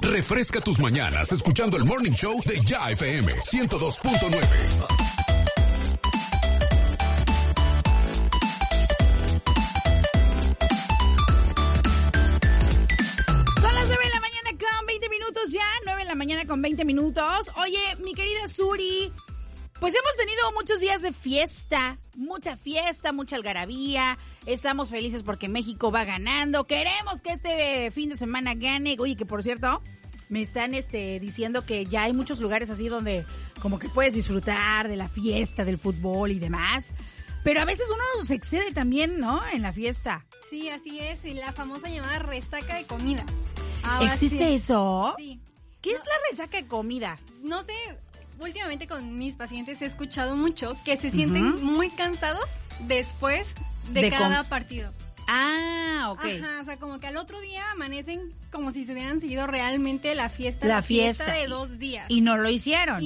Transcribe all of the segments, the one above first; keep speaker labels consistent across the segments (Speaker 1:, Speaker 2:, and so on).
Speaker 1: Refresca tus mañanas escuchando el Morning Show de Ya FM 102.9.
Speaker 2: Mañana con 20 minutos. Oye, mi querida Suri, pues hemos tenido muchos días de fiesta, mucha algarabía. Estamos felices porque México va ganando. Queremos que este fin de semana gane. Oye, que por cierto, me están diciendo que ya hay muchos lugares así donde como que puedes disfrutar de la fiesta, del fútbol y demás. Pero a veces uno se excede también, ¿no? En la fiesta.
Speaker 3: Sí, así es. Y la famosa llamada resaca de comida. Ahora
Speaker 2: ¿existe eso?
Speaker 3: Sí.
Speaker 2: ¿Qué es la resaca de comida?
Speaker 3: No sé, últimamente con mis pacientes he escuchado mucho que se sienten muy cansados después de cada partido.
Speaker 2: Ah, ok.
Speaker 3: Ajá, o sea, como que al otro día amanecen como si se hubieran seguido realmente la fiesta de 2 días.
Speaker 2: Y no lo hicieron.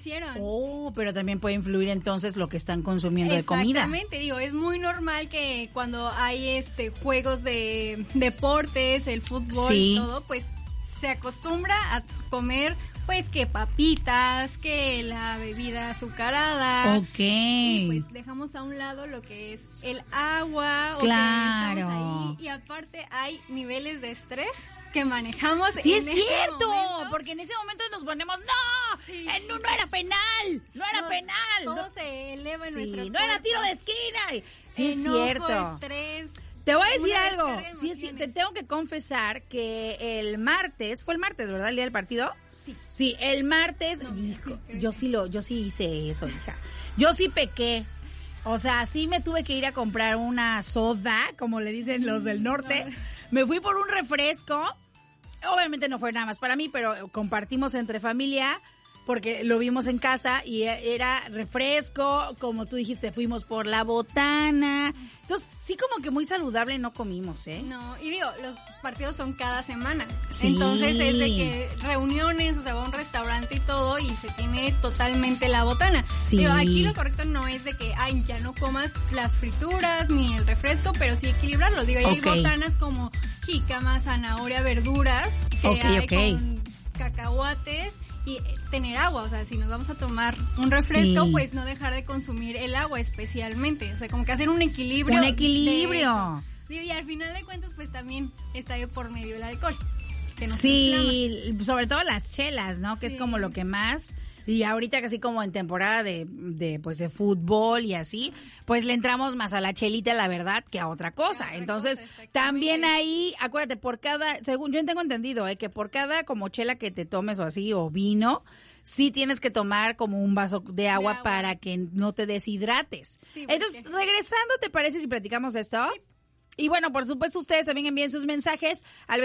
Speaker 3: Oh,
Speaker 2: pero también puede influir entonces lo que están consumiendo de comida.
Speaker 3: Exactamente, digo, es muy normal que cuando hay juegos de deportes, el fútbol y todo, pues se acostumbra a comer pues que papitas, que la bebida azucarada.
Speaker 2: Ok.
Speaker 3: Y pues dejamos a un lado lo que es el agua.
Speaker 2: Claro.
Speaker 3: O que estamos ahí, y aparte hay niveles de estrés que manejamos.
Speaker 2: Sí, es cierto, porque en ese momento nos ponemos, ¡no!
Speaker 3: Sí.
Speaker 2: No era penal, no era penal.
Speaker 3: Todo se eleva en nuestro cuerpo.
Speaker 2: No era tiro de esquina. Sí, es
Speaker 3: enojo,
Speaker 2: cierto.
Speaker 3: Estrés.
Speaker 2: Te voy a decir algo. Sí, te tengo que confesar que el martes, fue el martes, ¿verdad? El día del partido. Sí, el martes, yo sí hice eso, hija. Yo sí pequé. O sea, sí me tuve que ir a comprar una soda, como le dicen los del norte. Me fui por un refresco. Obviamente no fue nada más para mí, pero compartimos entre familia porque lo vimos en casa y era refresco, como tú dijiste, fuimos por la botana. Entonces, sí como que muy saludable no comimos, ¿eh?
Speaker 3: No, y digo, los partidos son cada semana.
Speaker 2: Sí.
Speaker 3: Entonces es de que reuniones, o sea, va a un restaurante y todo y se tiene totalmente la botana.
Speaker 2: Sí.
Speaker 3: Digo, aquí lo correcto no es de que, ya no comas las frituras ni el refresco, pero sí equilibrarlo. Digo, hay botanas como jícama, zanahoria, verduras, que hay con cacahuates. Y tener agua, o sea, si nos vamos a tomar un refresco, pues no dejar de consumir el agua especialmente, o sea, como que hacer un equilibrio.
Speaker 2: Un equilibrio.
Speaker 3: Digo, y al final de cuentas, pues también está de por medio el alcohol. Que nos
Speaker 2: inflama. Sobre todo las chelas, ¿no? Que es como lo que más. Y ahorita casi como en temporada de fútbol y así, pues le entramos más a la chelita, la verdad, que a otra cosa. Entonces, también ahí, acuérdate, según yo tengo entendido, que por cada como chela que te tomes o así, o vino, sí tienes que tomar como un vaso de agua para que no te deshidrates. Sí, entonces, regresando, ¿te parece si platicamos esto? Sí. Y bueno, por supuesto, ustedes también envíen sus mensajes al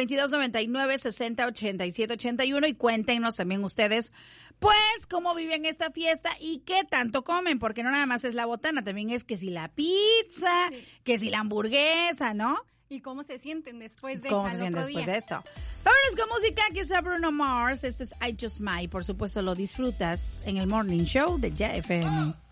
Speaker 2: 2299-608781 y cuéntenos también ustedes, pues, cómo viven esta fiesta y qué tanto comen, porque no nada más es la botana, también es que si la pizza, que si la hamburguesa, ¿no?
Speaker 3: ¿Y cómo se sienten después de
Speaker 2: esto? Vámonos con música, que es a Bruno Mars. Esto es I Just Might. Por supuesto, lo disfrutas en el Morning Show de Ya FM.